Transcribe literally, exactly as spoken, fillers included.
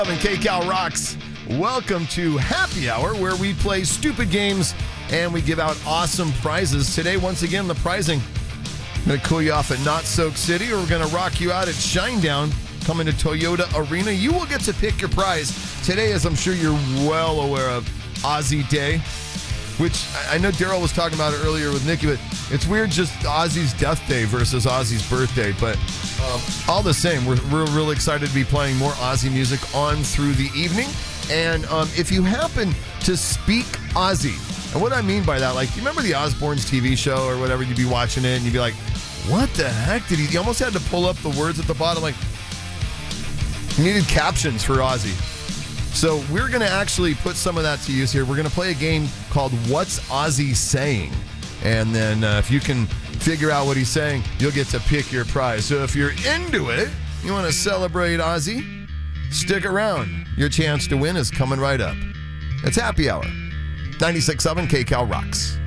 K-Cal Rocks. Welcome to Happy Hour, where we play stupid games and we give out awesome prizes. Today, once again, the prizing. I'm going to cool you off at Not Soak City, or we're going to rock you out at Shinedown. Coming to Toyota Arena, you will get to pick your prize. Today, as I'm sure you're well aware of, Ozzy Day, which I know Daryl was talking about it earlier with Nikki, but it's weird just Ozzy's death day versus Ozzy's birthday. But um, all the same, we're, we're really excited to be playing more Ozzy music on through the evening. And um, if you happen to speak Ozzy, and what I mean by that, like, you remember the Osbournes T V show or whatever, you'd be watching it and you'd be like, what the heck did he, you almost had to pull up the words at the bottom, like, you needed captions for Ozzy. So we're going to actually put some of that to use here. We're going to play a game called What's Ozzy Saying? And then uh, if you can figure out what he's saying, you'll get to pick your prize. So if you're into it, you want to celebrate Ozzy, stick around. Your chance to win is coming right up. It's Happy Hour. ninety-six point seven K-Cal Rocks.